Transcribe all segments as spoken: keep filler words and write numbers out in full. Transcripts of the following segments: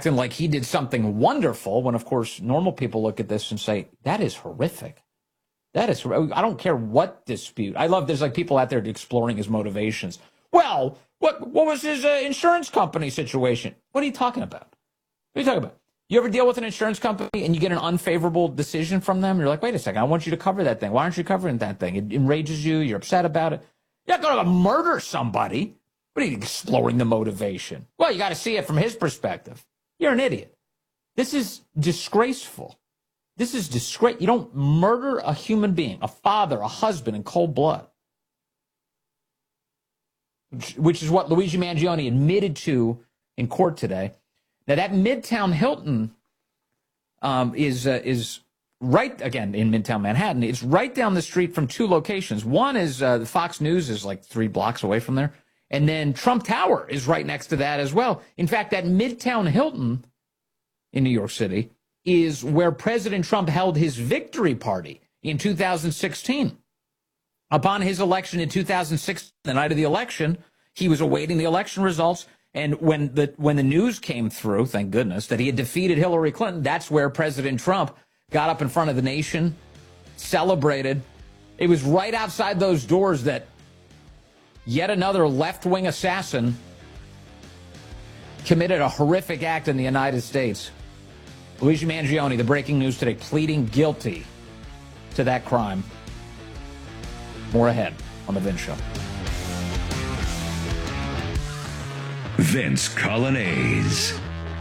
acting like he did something wonderful when, of course, normal people look at this and say, that is horrific. That is, I don't care what dispute. I love there's like people out there exploring his motivations. Well, what what was his uh, insurance company situation? What are you talking about? What are you talking about? You ever deal with an insurance company and you get an unfavorable decision from them? You're like, wait a second, I want you to cover that thing. Why aren't you covering that thing? It enrages you. You're upset about it. You're not going to murder somebody. What are you exploring the motivation? Well, you got to see it from his perspective. You're an idiot. This is disgraceful. This is disgrace. You don't murder a human being, a father, a husband in cold blood, which is what Luigi Mangione admitted to in court today. Now, that Midtown Hilton um, is uh, is right, again, in Midtown Manhattan. It's right down the street from two locations. One is uh, the Fox News is like three blocks away from there. And then Trump Tower is right next to that as well. In fact, that Midtown Hilton in New York City is where President Trump held his victory party in two thousand sixteen. Upon his election in two thousand six, the night of the election, he was awaiting the election results. And when the when the news came through, thank goodness, that he had defeated Hillary Clinton, that's where President Trump got up in front of the nation, celebrated. It was right outside those doors that yet another left-wing assassin committed a horrific act in the United States. Luigi Mangione, the breaking news today, pleading guilty to that crime. More ahead on The Vince Show. Vince Coglianese.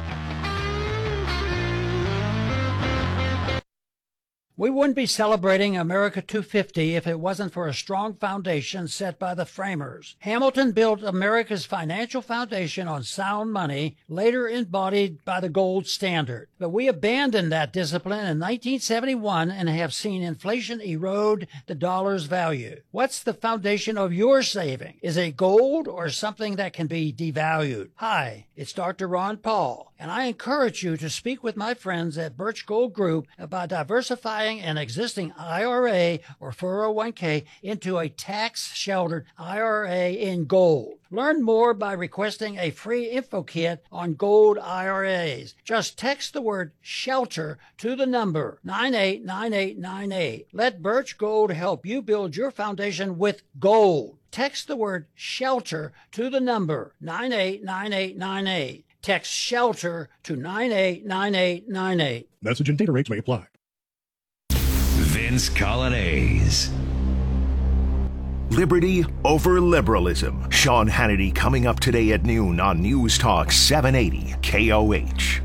We wouldn't be celebrating America two fifty if it wasn't for a strong foundation set by the framers. Hamilton built America's financial foundation on sound money, later embodied by the gold standard. But we abandoned that discipline in nineteen seventy-one and have seen inflation erode the dollar's value. What's the foundation of your saving? Is it gold or something that can be devalued? Hi, it's Doctor Ron Paul, and I encourage you to speak with my friends at Birch Gold Group about diversifying an existing I R A or four oh one k into a tax-sheltered I R A in gold. Learn more by requesting a free info kit on gold I R As. Just text the word SHELTER to the number nine eight nine eight nine eight. Let Birch Gold help you build your foundation with gold. Text the word SHELTER to the number nine eight nine eight nine eight. Text SHELTER to nine eight nine eight nine eight. Message and data rates may apply. Vince Coglianese. Liberty over liberalism. Sean Hannity coming up today at noon on News Talk seven eighty K O H.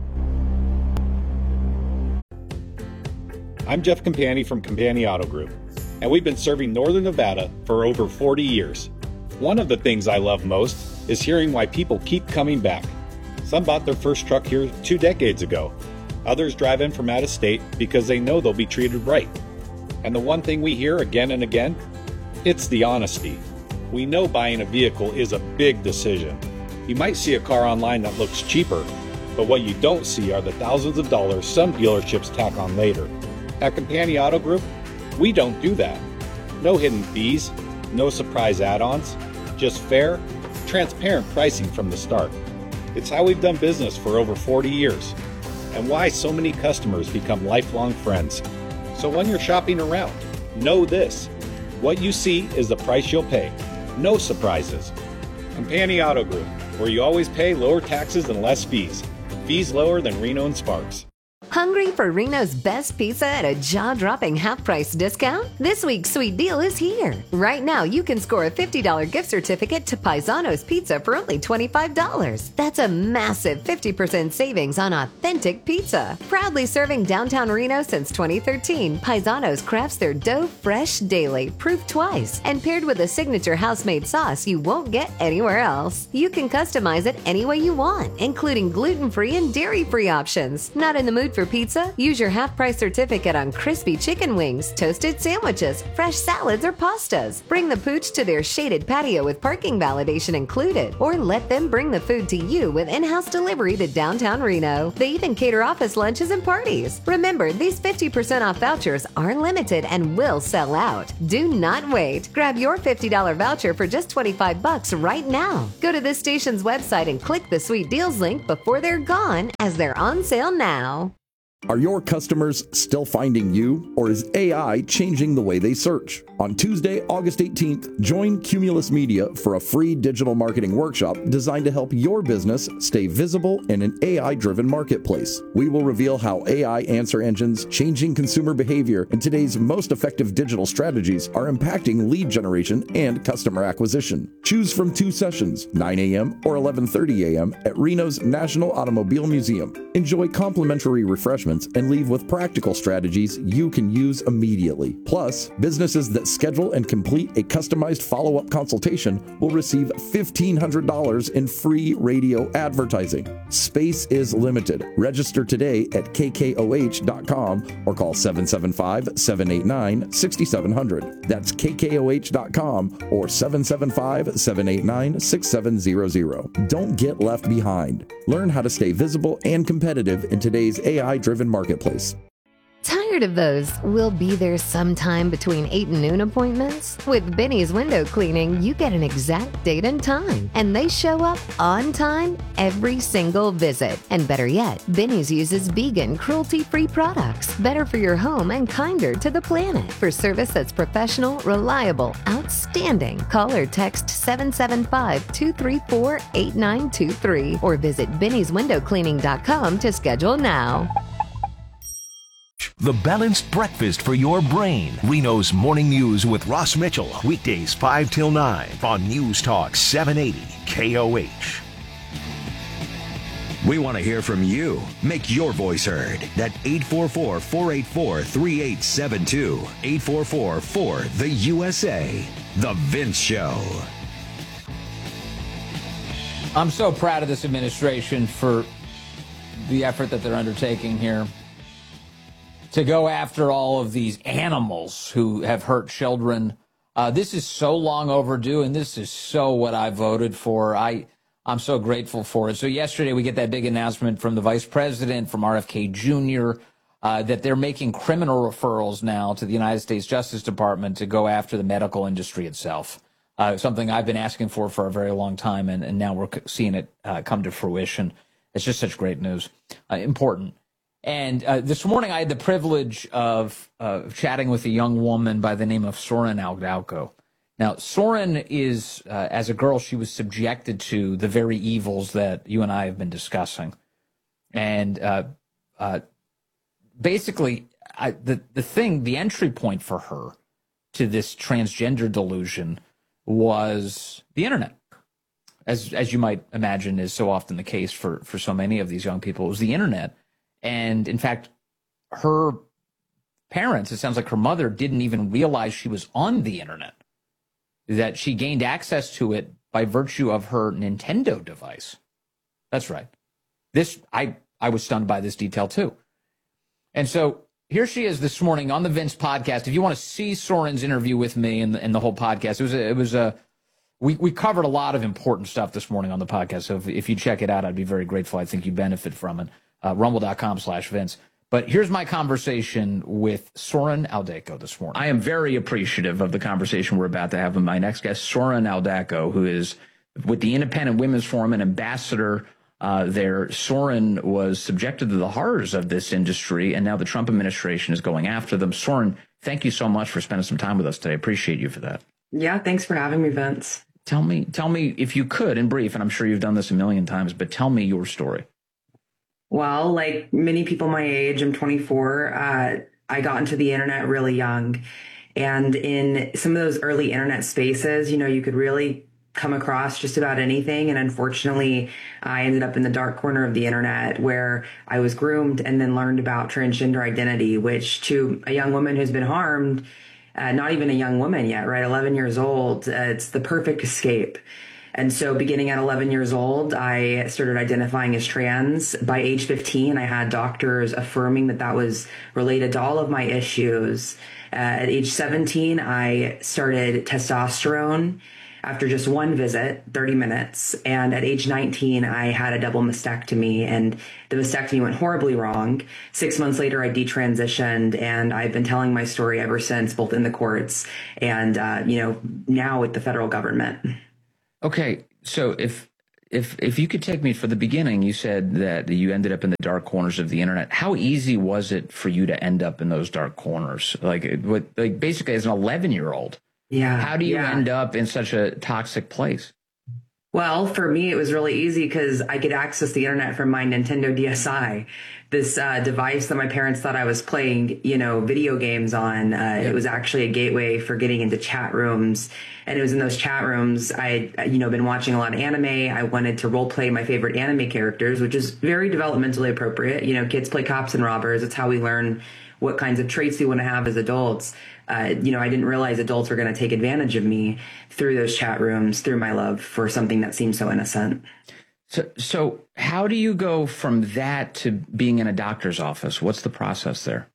I'm Jeff Campani from Campani Auto Group, and we've been serving Northern Nevada for over forty years. One of the things I love most is hearing why people keep coming back. Some bought their first truck here two decades ago. Others drive in from out of state because they know they'll be treated right. And the one thing we hear again and again, it's the honesty. We know buying a vehicle is a big decision. You might see a car online that looks cheaper, but what you don't see are the thousands of dollars some dealerships tack on later. At Campani Auto Group, we don't do that. No hidden fees, no surprise add-ons, just fair, transparent pricing from the start. It's how we've done business for over forty years. And why so many customers become lifelong friends. So when you're shopping around, know this. What you see is the price you'll pay. No surprises. Campani Auto Group, where you always pay lower taxes and less fees. Fees lower than Reno and Sparks. Hungry for Reno's best pizza at a jaw-dropping half-price discount? This week's sweet deal is here. Right now, you can score a fifty dollars gift certificate to Paisano's Pizza for only twenty-five dollars. That's a massive fifty percent savings on authentic pizza. Proudly serving downtown Reno since twenty thirteen, Paisano's crafts their dough fresh daily, proof twice, and paired with a signature house-made sauce you won't get anywhere else. You can customize it any way you want, including gluten-free and dairy-free options. Not in the mood for for pizza? Use your half-price certificate on crispy chicken wings, toasted sandwiches, fresh salads, or pastas. Bring the pooch to their shaded patio with parking validation included, or let them bring the food to you with in-house delivery to downtown Reno. They even cater office lunches and parties. Remember, these fifty percent off vouchers are limited and will sell out. Do not wait. Grab your fifty dollars voucher for just twenty-five bucks right now. Go to this station's website and click the Sweet Deals link before they're gone, as they're on sale now. Are your customers still finding you, or is A I changing the way they search? On Tuesday, August eighteenth, join Cumulus Media for a free digital marketing workshop designed to help your business stay visible in an A I-driven marketplace. We will reveal how A I answer engines, changing consumer behavior, and today's most effective digital strategies are impacting lead generation and customer acquisition. Choose from two sessions, nine a.m. or eleven thirty a.m. at Reno's National Automobile Museum. Enjoy complimentary refreshments and leave with practical strategies you can use immediately. Plus, businesses that schedule and complete a customized follow-up consultation will receive fifteen hundred dollars in free radio advertising. Space is limited. Register today at k k o h dot com or call seven seven five, seven eight nine, six seven zero zero. That's k k o h dot com or seven seven five, seven eight nine, six seven zero zero. Don't get left behind. Learn how to stay visible and competitive in today's A I-driven marketplace. Tired of those "we'll be there sometime between eight and noon" appointments? With Benny's Window Cleaning, you get an exact date and time, and they show up on time every single visit. And better yet, Benny's uses vegan, cruelty-free products, better for your home and kinder to the planet. For service that's professional, reliable, outstanding, call or text seven seven five, two three four, eight nine two three or visit bennys window cleaning dot com to schedule now. The balanced breakfast for your brain. Reno's Morning News with Ross Mitchell. Weekdays five till nine on News Talk seven eighty K O H. We want to hear from you. Make your voice heard at eight four four, four eight four, three eight seven two. eight four four, four, the U S A. The Vince Show. I'm so proud of this administration for the effort that they're undertaking here to go after all of these animals who have hurt children. Uh, this is so long overdue, and this is so what I voted for. I, I'm so grateful for it. So yesterday we get that big announcement from the vice president, from R F K Junior, uh, that they're making criminal referrals now to the United States Justice Department to go after the medical industry itself. Uh, something I've been asking for for a very long time, and, and now we're seeing it uh, come to fruition. It's just such great news. Uh, important. And uh, this morning I had the privilege of uh, chatting with a young woman by the name of Soren Aldauco. Now, Soren is, uh, as a girl, she was subjected to the very evils that you and I have been discussing. And uh, uh, basically, I, the, the thing, the entry point for her to this transgender delusion was the internet. As as you might imagine is so often the case for, for so many of these young people, it was the internet. And in fact, her parents, it sounds like her mother, didn't even realize she was on the internet, that she gained access to it by virtue of her Nintendo device. That's right. This I, I was stunned by this detail, too. And so here she is this morning on the Vince podcast. If you want to see Soren's interview with me and the, and the whole podcast, it was a, it was a we, we covered a lot of important stuff this morning on the podcast. So if, if you check it out, I'd be very grateful. I think you benefit from it. Uh, rumble.com slash Vince. But here's my conversation with Soren Aldauco this morning. I am very appreciative of the conversation we're about to have with my next guest, Soren Aldauco, who is with the Independent Women's Forum, an ambassador uh, there. Soren was subjected to the horrors of this industry, and now the Trump administration is going after them. Soren, thank you so much for spending some time with us today. Appreciate you for that. Yeah, thanks for having me, Vince. Tell me, tell me, if you could, in brief, and I'm sure you've done this a million times, but tell me your story. Well, like many people my age, I'm twenty-four. Uh, I got into the internet really young. And in some of those early internet spaces, you know, you could really come across just about anything. And unfortunately, I ended up in the dark corner of the internet where I was groomed and then learned about transgender identity, which to a young woman who's been harmed, uh, not even a young woman yet, right? eleven years old, uh, it's the perfect escape. And so beginning at eleven years old, I started identifying as trans. By age fifteen, I had doctors affirming that that was related to all of my issues. Uh, at age seventeen, I started testosterone after just one visit, thirty minutes. And at age nineteen, I had a double mastectomy, and the mastectomy went horribly wrong. Six months later, I detransitioned, and I've been telling my story ever since, both in the courts and, uh, you know, now with the federal government. Okay. So if, if, if you could take me for the beginning, you said that you ended up in the dark corners of the internet. How easy was it for you to end up in those dark corners? Like, it, what, like basically as an eleven year old, yeah. How do you yeah. end up in such a toxic place? Well, for me, it was really easy because I could access the internet from my Nintendo D S I, this uh, device that my parents thought I was playing, you know, video games on. Uh, yeah. It was actually a gateway for getting into chat rooms. And it was in those chat rooms I, you know, been watching a lot of anime. I wanted to role play my favorite anime characters, which is very developmentally appropriate. You know, kids play cops and robbers. It's how we learn what kinds of traits we want to have as adults. Uh, you know, I didn't realize adults were going to take advantage of me through those chat rooms, through my love for something that seemed so innocent. So, so how do you go from that to being in a doctor's office? What's the process there?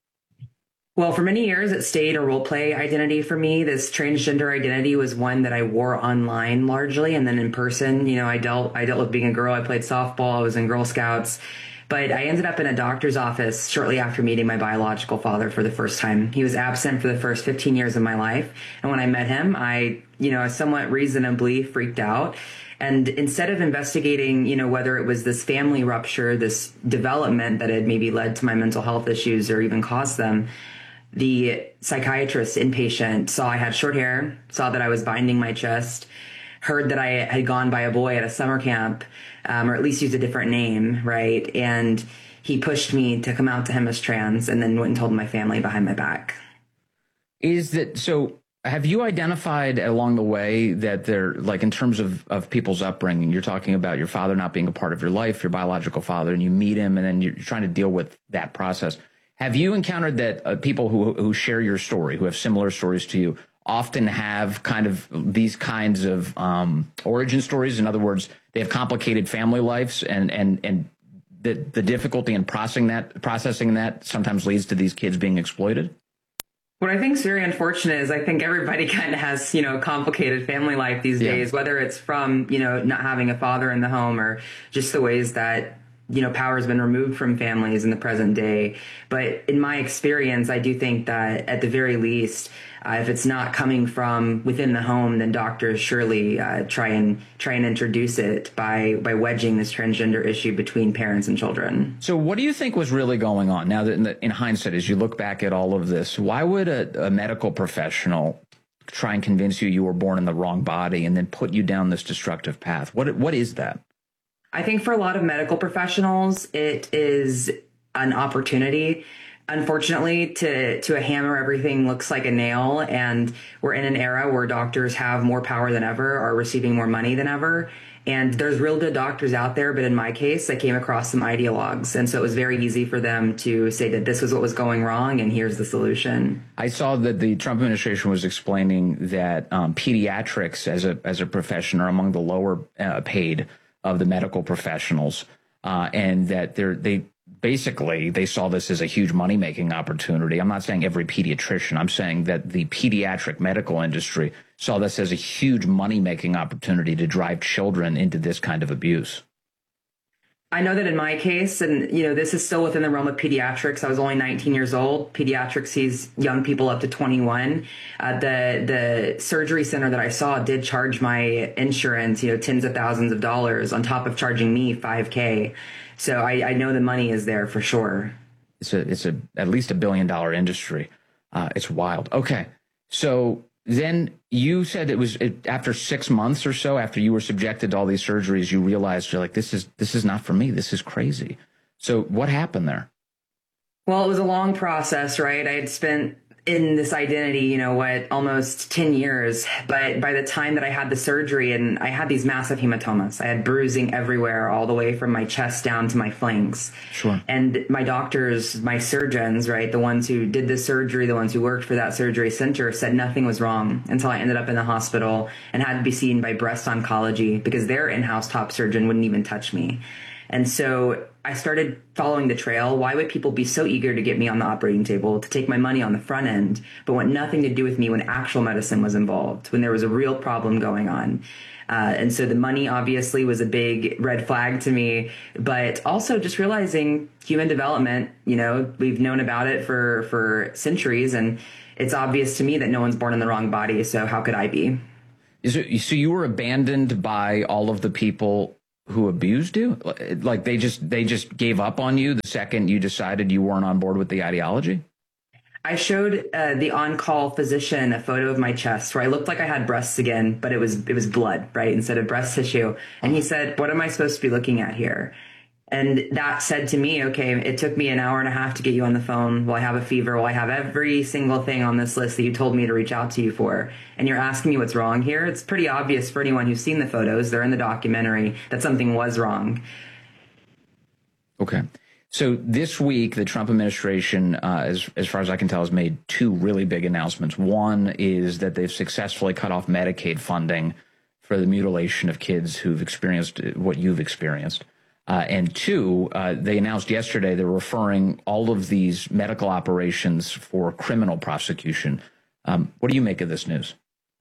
Well, for many years, it stayed a role play identity for me. This transgender identity was one that I wore online largely. And then in person, you know, I dealt, I dealt with being a girl. I played softball. I was in Girl Scouts. But I ended up in a doctor's office shortly after meeting my biological father for the first time. He was absent for the first fifteen years of my life. And when I met him, I, you know, somewhat reasonably freaked out. And instead of investigating, you know, whether it was this family rupture, this development that had maybe led to my mental health issues or even caused them, the psychiatrist inpatient saw I had short hair, saw that I was binding my chest, heard that I had gone by a boy at a summer camp, um, or at least used a different name, right? And he pushed me to come out to him as trans, and then went and told my family behind my back. Is that so? Have you identified along the way that they're like in terms of, of people's upbringing, you're talking about your father not being a part of your life, your biological father, and you meet him and then you're trying to deal with that process. Have you encountered that uh, people who, who share your story, who have similar stories to you, often have kind of these kinds of um, origin stories? In other words, they have complicated family lives, and, and, and the, the difficulty in processing that, processing that sometimes leads to these kids being exploited? What I think is very unfortunate is I think everybody kind of has, you know, a complicated family life these Yeah. days, whether it's from, you know, not having a father in the home or just the ways that, you know, power has been removed from families in the present day. But in my experience, I do think that at the very least, uh, if it's not coming from within the home, then doctors surely uh, try and try and introduce it by by wedging this transgender issue between parents and children. So what do you think was really going on? Now that in, the, in hindsight, as you look back at all of this, why would a, a medical professional try and convince you you were born in the wrong body and then put you down this destructive path? What what is that? I think for a lot of medical professionals, it is an opportunity, unfortunately, to, to hammer everything looks like a nail. And we're in an era where doctors have more power than ever, are receiving more money than ever. And there's real good doctors out there. But in my case, I came across some ideologues. And so it was very easy for them to say that this was what was going wrong and here's the solution. I saw that the Trump administration was explaining that um, pediatrics as a as a profession are among the lower uh, paid of the medical professionals, uh, and that they're, they basically, they saw this as a huge money-making opportunity. I'm not saying every pediatrician. I'm saying that the pediatric medical industry saw this as a huge money-making opportunity to drive children into this kind of abuse. I know that in my case, and, you know, this is still within the realm of pediatrics. I was only nineteen years old. Pediatrics sees young people up to twenty-one. Uh, the the surgery center that I saw did charge my insurance, you know, tens of thousands of dollars on top of charging me five K. So I, I know the money is there for sure. It's a, it's a, at least a billion dollar industry. Uh, it's wild. Okay. So then you said it was it, after six months or so, after you were subjected to all these surgeries, you realized you're like, this is, this is not for me. This is crazy. So what happened there? Well, it was a long process, right? I had spent in this identity, you know, what, almost ten years. But by the time that I had the surgery, and I had these massive hematomas, I had bruising everywhere, all the way from my chest down to my flanks. Sure. And my doctors, my surgeons, right, the ones who did the surgery, the ones who worked for that surgery center, said nothing was wrong until I ended up in the hospital and had to be seen by breast oncology because their in-house top surgeon wouldn't even touch me. And so I started following the trail. Why would people be so eager to get me on the operating table, to take my money on the front end, but want nothing to do with me when actual medicine was involved, when there was a real problem going on? Uh, and so the money obviously was a big red flag to me, but also just realizing human development, you know, we've known about it for, for centuries, and it's obvious to me that no one's born in the wrong body. So how could I be? Is it, so you were abandoned by all of the people who abused you? Like they just they just gave up on you the second you decided you weren't on board with the ideology? I showed uh, the on-call physician a photo of my chest where I looked like I had breasts again, but it was it was blood, right, instead of breast tissue. And he said, "What am I supposed to be looking at here?" And that said to me, okay, it took me an hour and a half to get you on the phone. Well, I have a fever. Well, I have every single thing on this list that you told me to reach out to you for. And you're asking me what's wrong here? It's pretty obvious for anyone who's seen the photos. They're in the documentary that something was wrong. Okay. So this week, the Trump administration, uh, as, as far as I can tell, has made two really big announcements. One is that they've successfully cut off Medicaid funding for the mutilation of kids who've experienced what you've experienced. Uh, and two, uh, they announced yesterday they're referring all of these medical operations for criminal prosecution. Um, what do you make of this news?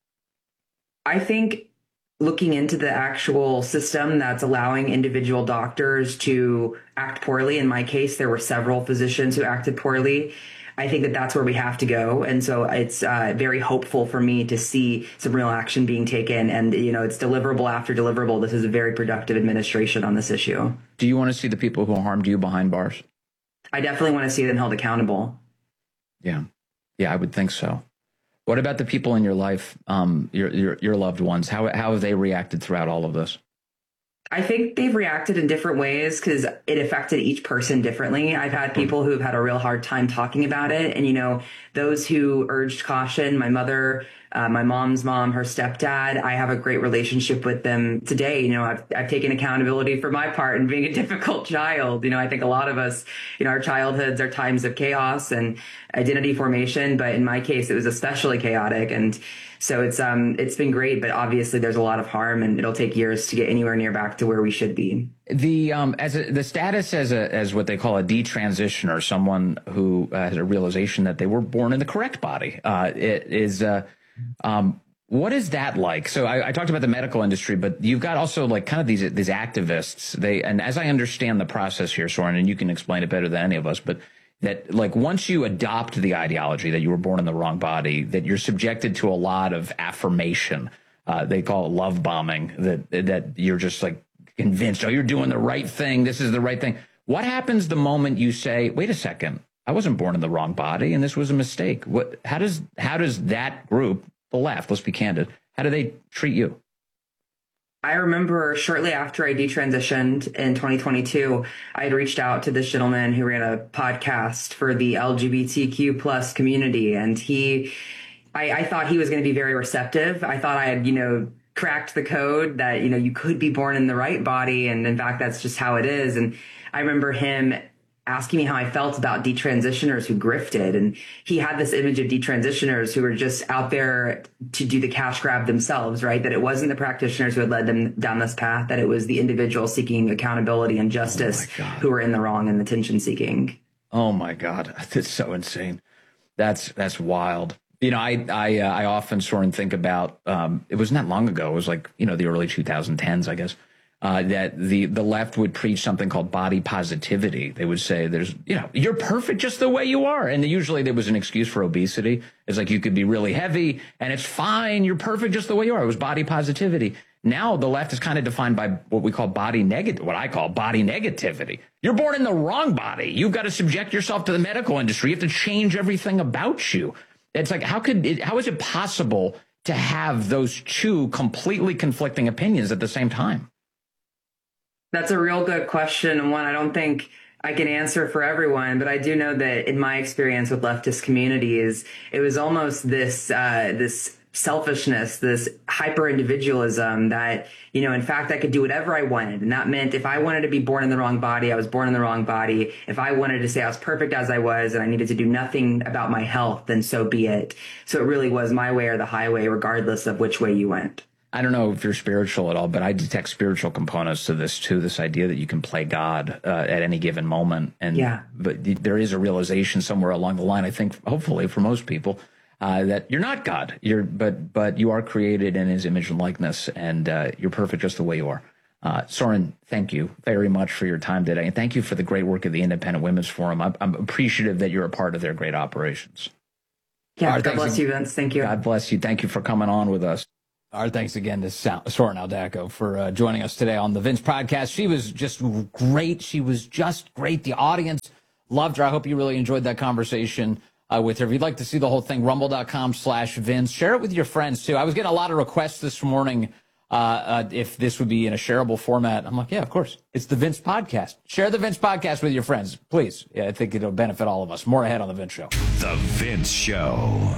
I think looking into the actual system that's allowing individual doctors to act poorly, in my case, there were several physicians who acted poorly. I think that that's where we have to go. And so it's uh, very hopeful for me to see some real action being taken. And, you know, it's deliverable after deliverable. This is a very productive administration on this issue. Do you want to see the people who harmed you behind bars? I definitely want to see them held accountable. Yeah. Yeah, I would think so. What about the people in your life, um, your, your, your loved ones? How, how have they reacted throughout all of this? I think they've reacted in different ways because it affected each person differently. I've had people who have had a real hard time talking about it. And, you know, those who urged caution, my mother, uh, my mom's mom, her stepdad, I have a great relationship with them today. You know, I've, I've taken accountability for my part in being a difficult child. You know, I think a lot of us, you know, our childhoods are times of chaos and identity formation. But in my case, it was especially chaotic. And so it's um it's been great, but obviously there's a lot of harm, and it'll take years to get anywhere near back to where we should be. The um as a, the status as a as what they call a detransitioner, someone who uh, has a realization that they were born in the correct body, uh, it is uh, um what is that like? So I, I talked about the medical industry, but you've got also like kind of these these activists. They and as I understand the process here, Soren, and you can explain it better than any of us, but that like once you adopt the ideology that you were born in the wrong body, that you're subjected to a lot of affirmation. Uh, they call it love bombing, that that you're just like convinced, oh, you're doing the right thing. This is the right thing. What happens the moment you say, wait a second, I wasn't born in the wrong body and this was a mistake? What, how does how does that group, the left, let's be candid, how do they treat you? I remember shortly after I detransitioned in twenty twenty-two, I had reached out to this gentleman who ran a podcast for the L G B T Q plus community. And he, I, I thought he was going to be very receptive. I thought I had, you know, cracked the code that, you know, you could be born in the right body. And in fact, that's just how it is. And I remember him asking me how I felt about detransitioners who grifted. And he had this image of detransitioners who were just out there to do the cash grab themselves, right? That it wasn't the practitioners who had led them down this path, that it was the individual seeking accountability and justice oh who were in the wrong and attention seeking. Oh my God. That's so insane. That's, that's wild. You know, I, I, uh, I often sort of think about, um, it wasn't that long ago. It was like, you know, the early twenty tens, I guess. Uh, that the, the left would preach something called body positivity. They would say there's, you know, you're perfect just the way you are. And usually there was an excuse for obesity. It's like you could be really heavy and it's fine. You're perfect just the way you are. It was body positivity. Now the left is kind of defined by what we call body negative, what I call body negativity. You're born in the wrong body. You've got to subject yourself to the medical industry. You have to change everything about you. It's like, how could it, how is it possible to have those two completely conflicting opinions at the same time? That's a real good question, and one I don't think I can answer for everyone, but I do know that in my experience with leftist communities, it was almost this uh, this selfishness, this hyper individualism that, you know, in fact, I could do whatever I wanted. And that meant if I wanted to be born in the wrong body, I was born in the wrong body. If I wanted to say I was perfect as I was and I needed to do nothing about my health, then so be it. So it really was my way or the highway, regardless of which way you went. I don't know if you're spiritual at all, but I detect spiritual components to this too. This idea that you can play God uh, at any given moment, and yeah. but there is a realization somewhere along the line. I think, hopefully, for most people, uh, that you're not God. You're, but but you are created in His image and likeness, and uh, you're perfect just the way you are. Uh, Soren, thank you very much for your time today, and thank you for the great work of the Independent Women's Forum. I'm, I'm appreciative that you're a part of their great operations. Yeah, right, God bless you, Vince. Thank you. God bless you. Thank you for coming on with us. Our thanks again to Soren Aldaco for uh, joining us today on the Vince Podcast. She was just great. She was just great. The audience loved her. I hope you really enjoyed that conversation uh, with her. If you'd like to see the whole thing, rumble.com slash Vince. Share it with your friends, too. I was getting a lot of requests this morning uh, uh, if this would be in a shareable format. I'm like, yeah, of course. It's the Vince Podcast. Share the Vince Podcast with your friends, please. Yeah, I think it'll benefit all of us. More ahead on The Vince Show. The Vince Show.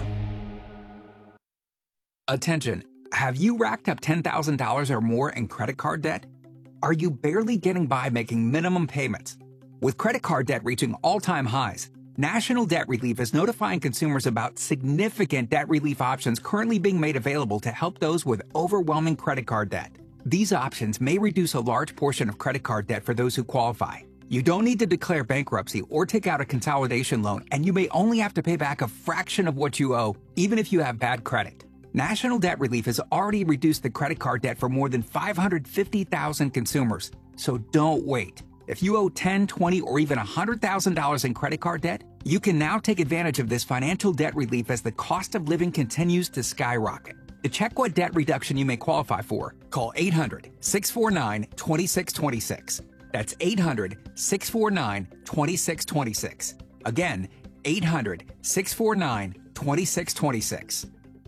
Attention. Have you racked up ten thousand dollars or more in credit card debt? Are you barely getting by making minimum payments? With credit card debt reaching all-time highs, National Debt Relief is notifying consumers about significant debt relief options currently being made available to help those with overwhelming credit card debt. These options may reduce a large portion of credit card debt for those who qualify. You don't need to declare bankruptcy or take out a consolidation loan, and you may only have to pay back a fraction of what you owe, even if you have bad credit. National Debt Relief has already reduced the credit card debt for more than five hundred fifty thousand consumers. So don't wait. If you owe ten, twenty, or even one hundred thousand dollars in credit card debt, you can now take advantage of this financial debt relief as the cost of living continues to skyrocket. To check what debt reduction you may qualify for, call eight hundred, six four nine, two six two six. That's eight hundred, six four nine, two six two six. Again, eight hundred, six four nine, two six two six.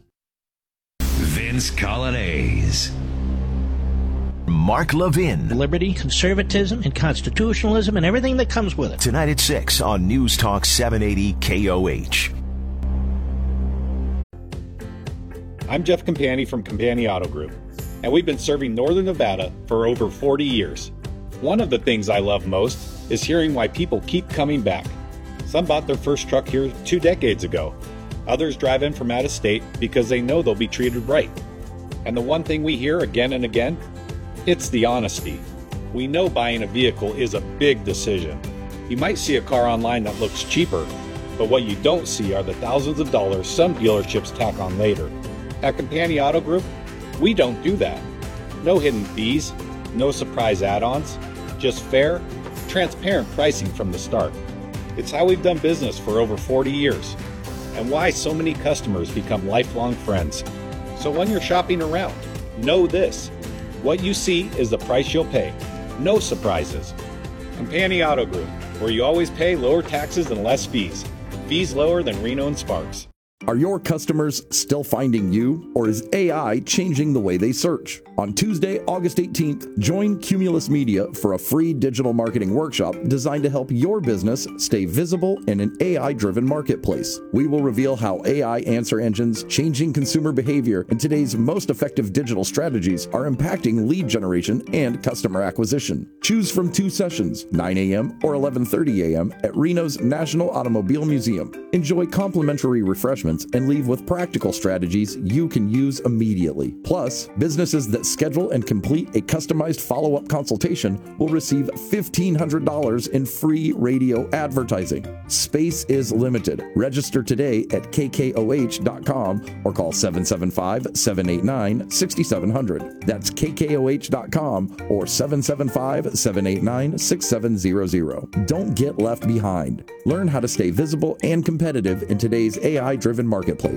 Vince Coglianese. Mark Levin. Liberty, conservatism, and constitutionalism, and everything that comes with it. Tonight at six on News Talk seven eighty K O H. I'm Jeff Campani from Campani Auto Group, and we've been serving Northern Nevada for over forty years. One of the things I love most is hearing why people keep coming back. Some bought their first truck here two decades ago. Others drive in from out of state because they know they'll be treated right. And the one thing we hear again and again, it's the honesty. We know buying a vehicle is a big decision. You might see a car online that looks cheaper, but what you don't see are the thousands of dollars some dealerships tack on later. At Campani Auto Group, we don't do that. No hidden fees, no surprise add-ons, just fair, transparent pricing from the start. It's how we've done business for over forty years. And why so many customers become lifelong friends. So when you're shopping around, know this. What you see is the price you'll pay. No surprises. Campani Auto Group, where you always pay lower taxes and less fees. Fees lower than Reno and Sparks. Are your customers still finding you, or is A I changing the way they search? On Tuesday, August eighteenth, join Cumulus Media for a free digital marketing workshop designed to help your business stay visible in an A I-driven marketplace. We will reveal how A I answer engines, changing consumer behavior, and today's most effective digital strategies are impacting lead generation and customer acquisition. Choose from two sessions, nine a.m. or eleven thirty a.m. at Reno's National Automobile Museum. Enjoy complimentary refreshments and leave with practical strategies you can use immediately. Plus, businesses that schedule and complete a customized follow-up consultation will receive fifteen hundred dollars in free radio advertising. Space is limited. Register today at k k o h dot com or call seven seven five, seven eight nine, six seven zero zero. That's k k o h dot com or seven seven five, seven eight nine, six seven zero zero. Don't get left behind. Learn how to stay visible and competitive in today's A I-driven marketplace.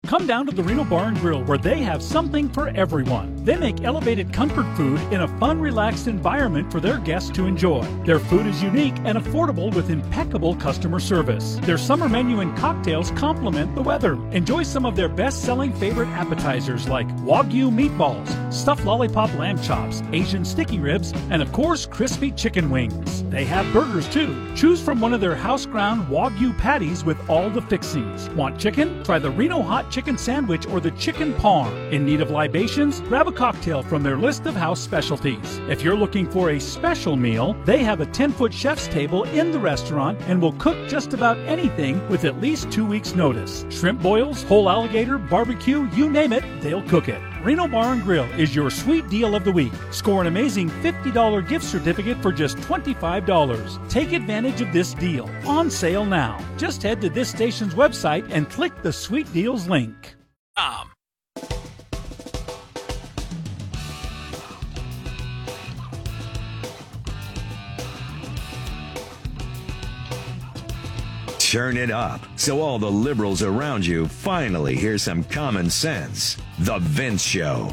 Come down to the Reno Bar and Grill, where they have something for everyone. They make elevated comfort food in a fun, relaxed environment for their guests to enjoy. Their food is unique and affordable with impeccable customer service. Their summer menu and cocktails complement the weather. Enjoy some of their best-selling favorite appetizers like Wagyu meatballs, stuffed lollipop lamb chops, Asian sticky ribs, and of course, crispy chicken wings. They have burgers too. Choose from one of their house-ground Wagyu patties with all the fixings. Want chicken? Try the Reno Hot Chicken Sandwich or the Chicken Parm. In need of libations? Grab a cocktail from their list of house specialties. If you're looking for a special meal, they have a ten-foot chef's table in the restaurant and will cook just about anything with at least two weeks' notice. Shrimp boils, whole alligator, barbecue, you name it, they'll cook it. Reno Bar and Grill is your sweet deal of the week. Score an amazing fifty dollars gift certificate for just twenty-five dollars. Take advantage of this deal. On sale now. Just head to this station's website and click the Sweet Deals link. Um. Turn it up so all the liberals around you finally hear some common sense. The Vince Show.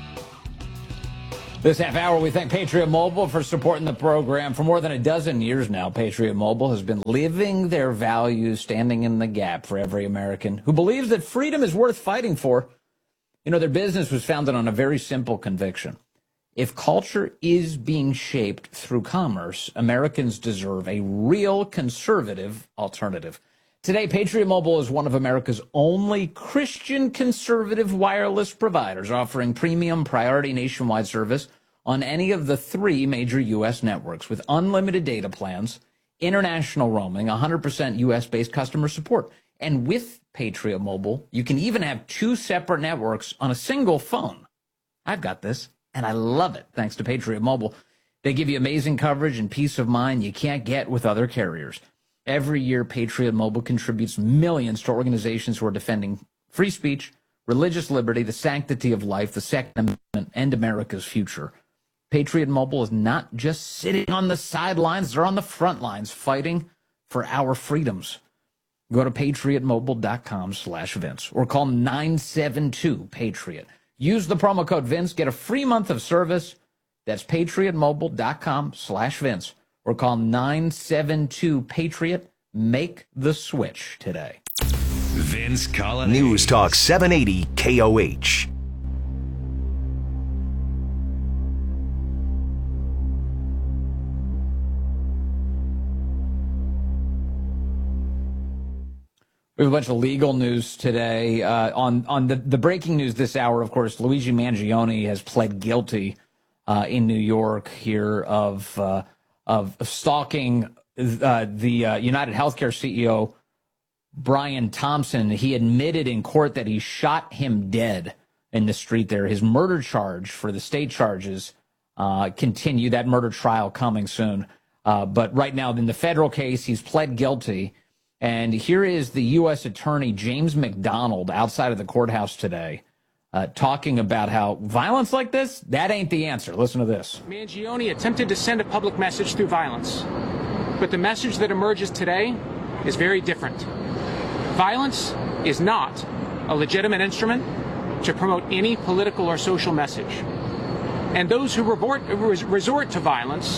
This half hour, we thank Patriot Mobile for supporting the program. For more than a dozen years now, Patriot Mobile has been living their values, standing in the gap for every American who believes that freedom is worth fighting for. You know, their business was founded on a very simple conviction. If culture is being shaped through commerce, Americans deserve a real conservative alternative. Today, Patriot Mobile is one of America's only Christian conservative wireless providers, offering premium priority nationwide service on any of the three major U S networks with unlimited data plans, international roaming, one hundred percent U S-based customer support. And with Patriot Mobile, you can even have two separate networks on a single phone. I've got this, and I love it, thanks to Patriot Mobile. They give you amazing coverage and peace of mind you can't get with other carriers. Every year, Patriot Mobile contributes millions to organizations who are defending free speech, religious liberty, the sanctity of life, the Second Amendment, and America's future. Patriot Mobile is not just sitting on the sidelines, they're on the front lines fighting for our freedoms. Go to patriotmobile.com slash Vince or call nine seven two PATRIOT. Use the promo code Vince, get a free month of service. That's patriotmobile.com slash Vince. Or call nine seven two PATRIOT. Make the switch today. Vince Collins. News Talk seven eighty K O H. We have a bunch of legal news today. Uh, on on the, the breaking news this hour, of course, Luigi Mangione has pled guilty uh, in New York here of... Uh, of stalking uh, the uh, United Healthcare C E O, Brian Thompson. He admitted in court that he shot him dead in the street there. His murder charge for the state charges uh, continue. That murder trial coming soon. Uh, but right now, in the federal case, he's pled guilty. And here is the U S Attorney, James McDonald, outside of the courthouse today, Uh, talking about how violence like this, that ain't the answer. Listen to this. Mangione attempted to send a public message through violence, but the message that emerges today is very different. Violence is not a legitimate instrument to promote any political or social message. And those who resort, resort to violence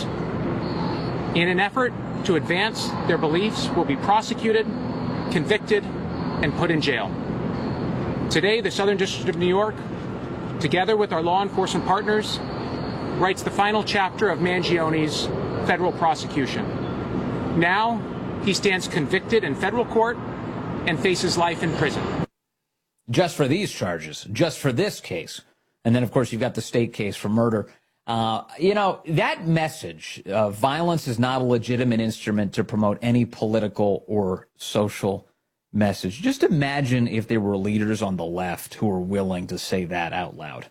in an effort to advance their beliefs will be prosecuted, convicted, and put in jail. Today, the Southern District of New York, together with our law enforcement partners, writes the final chapter of Mangione's federal prosecution. Now, he stands convicted in federal court and faces life in prison. Just for these charges, just for this case. And then, of course, you've got the state case for murder. Uh, you know, that message, uh, violence is not a legitimate instrument to promote any political or social message. Just imagine if there were leaders on the left who were willing to say that out loud.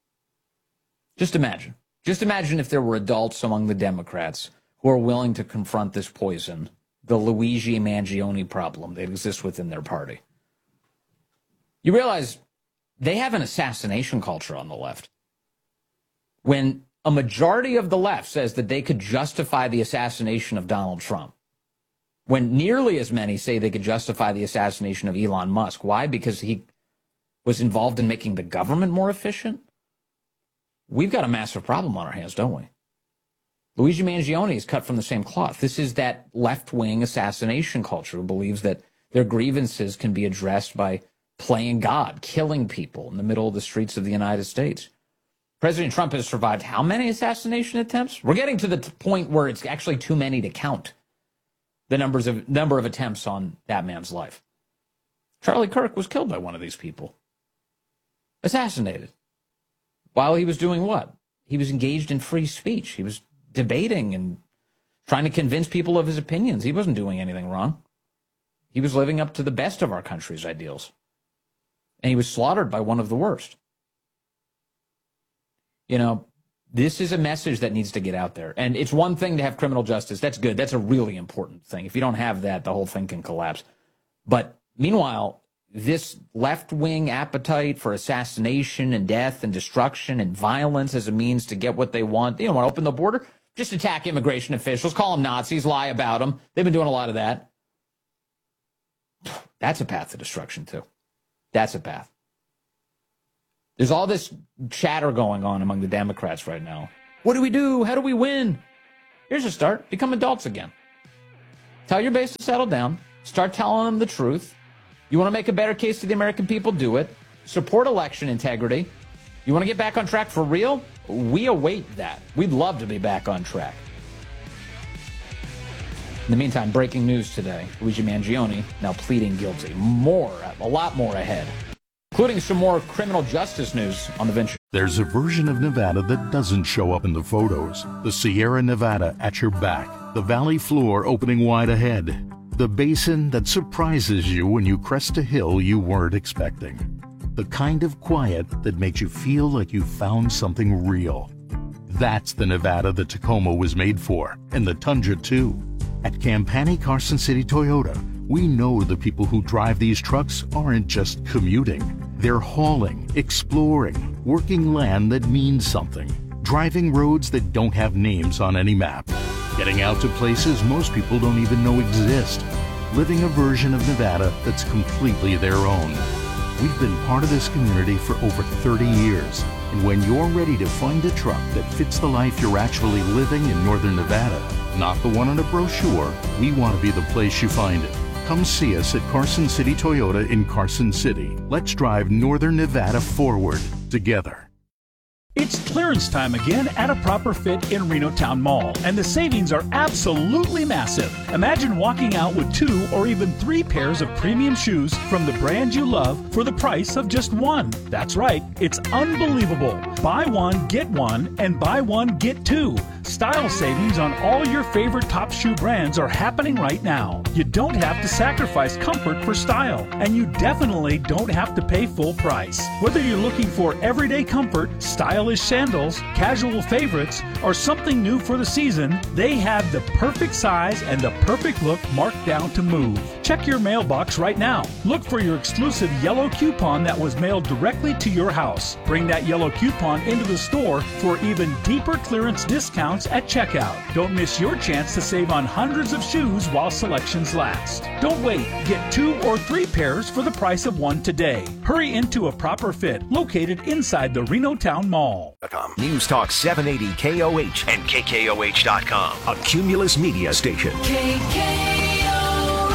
Just imagine. Just imagine if there were adults among the Democrats who are willing to confront this poison, the Luigi Mangione problem that exists within their party. You realize they have an assassination culture on the left. When a majority of the left says that they could justify the assassination of Donald Trump, when nearly as many say they could justify the assassination of Elon Musk. Why? Because he was involved in making the government more efficient, we've got a massive problem on our hands, don't we? Luigi Mangione is cut from the same cloth. This is that left-wing assassination culture who believes that their grievances can be addressed by playing God, killing people in the middle of the streets of the United States. President Trump has survived how many assassination attempts? We're getting to the t- point where it's actually too many to count the numbers of number of attempts on that man's life. Charlie Kirk was killed by one of these people. Assassinated. While he was doing what? He was engaged in free speech. He was debating and trying to convince people of his opinions. He wasn't doing anything wrong. He was living up to the best of our country's ideals. And he was slaughtered by one of the worst. You know, this is a message that needs to get out there. And it's one thing to have criminal justice. That's good. That's a really important thing. If you don't have that, the whole thing can collapse. But meanwhile, this left-wing appetite for assassination and death and destruction and violence as a means to get what they want. They don't want to open the border. Just attack immigration officials, call them Nazis, lie about them. They've been doing a lot of that. That's a path to destruction, too. That's a path. There's all this chatter going on among the Democrats right now. What do we do? How do we win? Here's a start. Become adults again. Tell your base to settle down. Start telling them the truth. You want to make a better case to the American people? Do it. Support election integrity. You want to get back on track for real? We await that. We'd love to be back on track. In the meantime, breaking news today. Luigi Mangione now pleading guilty. More, a lot more ahead, including some more criminal justice news on the Vince. There's a version of Nevada that doesn't show up in the photos. The Sierra Nevada at your back. The valley floor opening wide ahead. The basin that surprises you when you crest a hill you weren't expecting. The kind of quiet that makes you feel like you found something real. That's the Nevada the Tacoma was made for, and the Tundra too. At Campani Carson City Toyota, we know the people who drive these trucks aren't just commuting. They're hauling, exploring, working land that means something, driving roads that don't have names on any map, getting out to places most people don't even know exist, living a version of Nevada that's completely their own. We've been part of this community for over thirty years, and when you're ready to find a truck that fits the life you're actually living in Northern Nevada, not the one on a brochure, we want to be the place you find it. Come see us at Carson City Toyota in Carson City. Let's drive Northern Nevada forward together. It's clearance time again at a Proper Fit in Reno Town Mall, and the savings are absolutely massive. Imagine walking out with two or even three pairs of premium shoes from the brand you love for the price of just one. That's right, it's unbelievable. Buy one, get one, and buy one, get two. Style savings on all your favorite top shoe brands are happening right now. You don't have to sacrifice comfort for style, and you definitely don't have to pay full price. Whether you're looking for everyday comfort, stylish sandals, casual favorites, or something new for the season, they have the perfect size and the perfect look marked down to move. Check your mailbox right now. Look for your exclusive yellow coupon that was mailed directly to your house. Bring that yellow coupon into the store for even deeper clearance discounts at checkout. Don't miss your chance to save on hundreds of shoes while selections last. Don't wait. Get two or three pairs for the price of one today. Hurry into a Proper Fit located inside the Reno Town Mall. News Talk seven eighty K O H and K K O H dot com, a Cumulus media station. K K O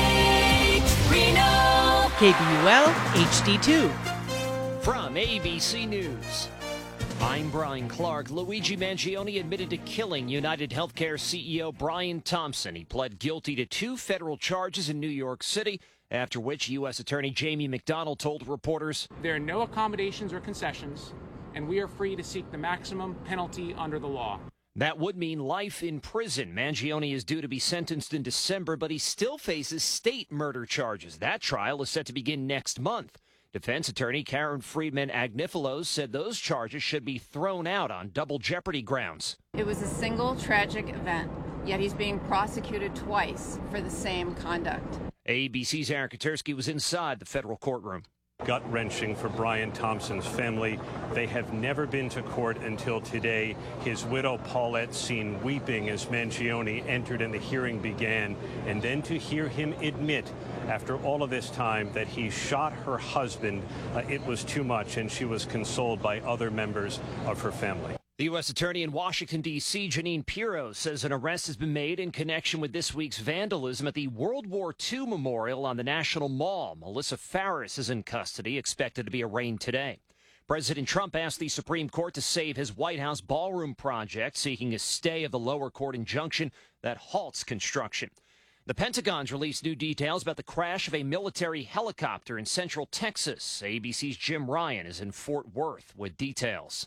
H Reno. K B U L H D two. From A B C News, I'm Brian Clark. Luigi Mangione admitted to killing United Healthcare C E O Brian Thompson. He pled guilty to two federal charges in New York City, after which U S Attorney Jamie McDonald told reporters, "There are no accommodations or concessions, and we are free to seek the maximum penalty under the law." That would mean life in prison. Mangione is due to be sentenced in December, but he still faces state murder charges. That trial is set to begin next month. Defense attorney Karen Friedman Agnifilos said those charges should be thrown out on double jeopardy grounds. It was a single tragic event, yet he's being prosecuted twice for the same conduct. A B C's Aaron Katersky was inside the federal courtroom. Gut-wrenching for Brian Thompson's family. They have never been to court until today. His widow Paulette seen weeping as Mangione entered and the hearing began. And then to hear him admit after all of this time that he shot her husband, uh, it was too much, and she was consoled by other members of her family. The U S Attorney in Washington, D C, Janine Pirro, says an arrest has been made in connection with this week's vandalism at the World War Two Memorial on the National Mall. Melissa Farris is in custody, expected to be arraigned today. President Trump asked the Supreme Court to save his White House ballroom project, seeking a stay of the lower court injunction that halts construction. The Pentagon's released new details about the crash of a military helicopter in central Texas. A B C's Jim Ryan is in Fort Worth with details.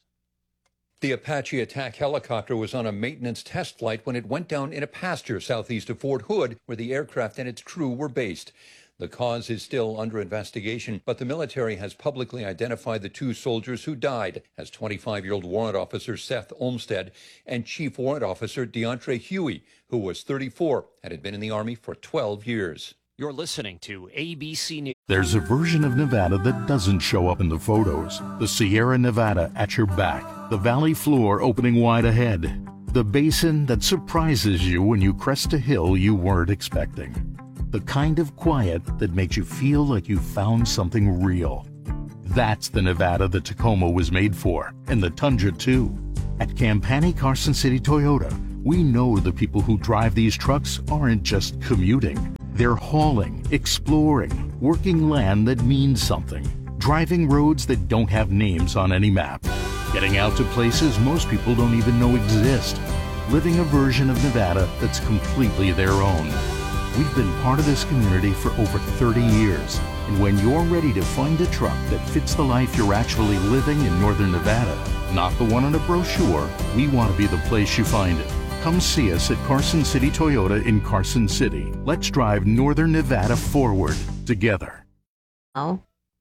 The Apache attack helicopter was on a maintenance test flight when it went down in a pasture southeast of Fort Hood, where the aircraft and its crew were based. The cause is still under investigation, but the military has publicly identified the two soldiers who died as twenty-five-year-old Warrant Officer Seth Olmstead and Chief Warrant Officer DeAndre Huey, who was thirty-four and had been in the Army for twelve years. You're listening to A B C News. There's a version of Nevada that doesn't show up in the photos. The Sierra Nevada at your back, the valley floor opening wide ahead, the basin that surprises you when you crest a hill you weren't expecting. The kind of quiet that makes you feel like you found something real. That's the Nevada that Tacoma was made for, and the Tundra too. At Campani Carson City Toyota, we know the people who drive these trucks aren't just commuting. They're hauling, exploring, working land that means something, driving roads that don't have names on any map, getting out to places most people don't even know exist, living a version of Nevada that's completely their own. We've been part of this community for over thirty years, and when you're ready to find a truck that fits the life you're actually living in Northern Nevada, not the one on a brochure, we want to be the place you find it. Come see us at Carson City Toyota in Carson City. Let's drive Northern Nevada forward together. Oh.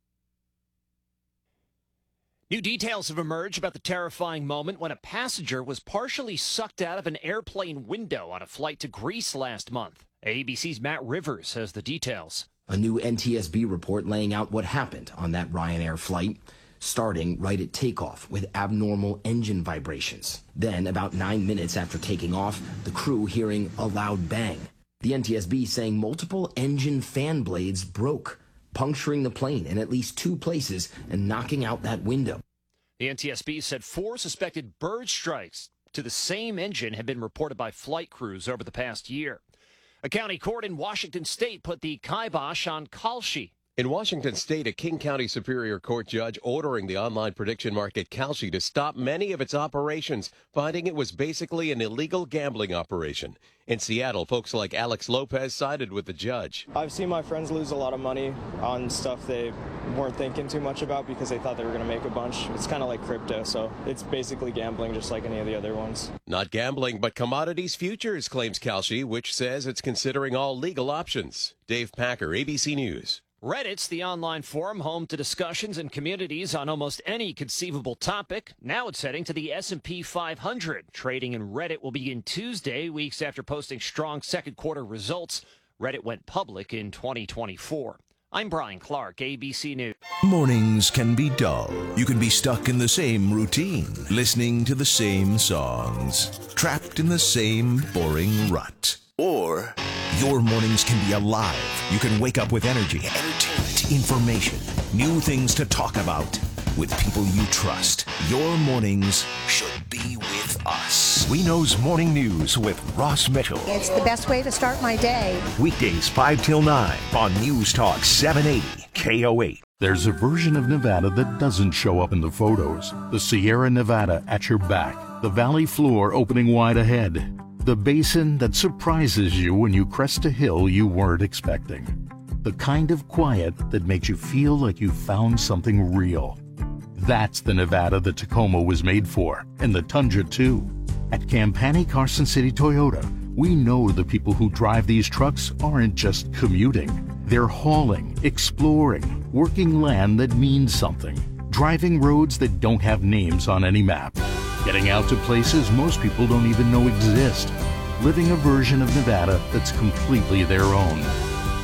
New details have emerged about the terrifying moment when a passenger was partially sucked out of an airplane window on a flight to Greece last month. A B C's Matt Rivers has the details. A new N T S B report laying out what happened on that Ryanair flight, starting right at takeoff with abnormal engine vibrations. Then, about nine minutes after taking off, the crew hearing a loud bang. The N T S B saying multiple engine fan blades broke, puncturing the plane in at least two places and knocking out that window. The N T S B said four suspected bird strikes to the same engine have been reported by flight crews over the past year. A county court in Washington state put the kibosh on Kalshi. In Washington state, a King County Superior Court judge ordering the online prediction market Kalshi to stop many of its operations, finding it was basically an illegal gambling operation. In Seattle, folks like Alex Lopez sided with the judge. I've seen my friends lose a lot of money on stuff they weren't thinking too much about because they thought they were going to make a bunch. It's kind of like crypto, so it's basically gambling just like any of the other ones. Not gambling, but commodities futures, claims Kalshi, which says it's considering all legal options. Dave Packer, A B C News. Reddit's the online forum home to discussions and communities on almost any conceivable topic. Now it's heading to the S and P five hundred. Trading in Reddit will begin Tuesday, weeks after posting strong second quarter results. Reddit went public in twenty twenty-four. I'm Brian Clark, A B C News. Mornings can be dull. You can be stuck in the same routine, listening to the same songs, trapped in the same boring rut. Or your mornings can be alive. You can wake up with energy, entertainment, information, new things to talk about with people you trust. Your mornings should be with us. We Know's Morning News with Ross Mitchell. It's the best way to start my day. Weekdays five till nine on News Talk seven eighty K O eight. There's a version of Nevada that doesn't show up in the photos. The Sierra Nevada at your back, the valley floor opening wide ahead, the basin that surprises you when you crest a hill you weren't expecting. The kind of quiet that makes you feel like you found something real. That's the Nevada that Tacoma was made for, and the Tundra too. At Campani Carson City Toyota, we know the people who drive these trucks aren't just commuting. They're hauling, exploring, working land that means something, driving roads that don't have names on any map, getting out to places most people don't even know exist, living a version of Nevada that's completely their own.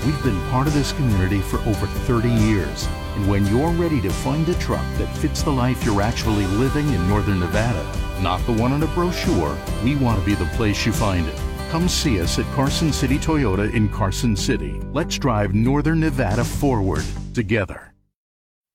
We've been part of this community for over thirty years. And when you're ready to find a truck that fits the life you're actually living in Northern Nevada, not the one on a brochure, we want to be the place you find it. Come see us at Carson City Toyota in Carson City. Let's drive Northern Nevada forward together.